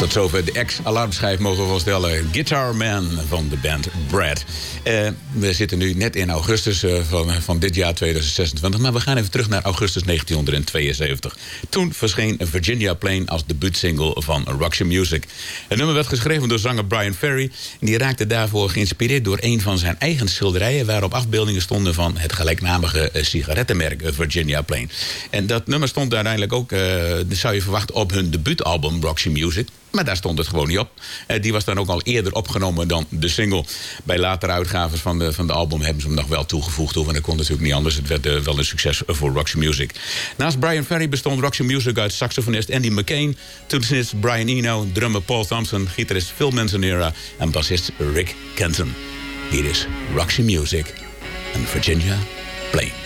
Tot zover de ex-alarmschijf mogen we wel stellen. Guitar Man van de band Brad. We zitten nu net in augustus van dit jaar 2026. Maar we gaan even terug naar augustus 1972. Toen verscheen Virginia Plain als debuutsingle van Roxy Music. Het nummer werd geschreven door zanger Bryan Ferry. En die raakte daarvoor geïnspireerd door een van zijn eigen schilderijen, waarop afbeeldingen stonden van het gelijknamige sigarettenmerk Virginia Plain. En dat nummer stond uiteindelijk ook, zou je verwachten, op hun debuutalbum Roxy Music. Maar daar stond het gewoon niet op. Die was dan ook al eerder opgenomen dan de single. Bij latere uitgaves van de album hebben ze hem nog wel toegevoegd. Want dat kon natuurlijk niet anders. Het werd wel een succes voor Roxy Music. Naast Bryan Ferry bestond Roxy Music uit saxofonist Andy McCain, toetsenist Brian Eno, drummer Paul Thompson, gitarist Phil Manzanera en bassist Rick Kenton. Hier is Roxy Music en Virginia Plain.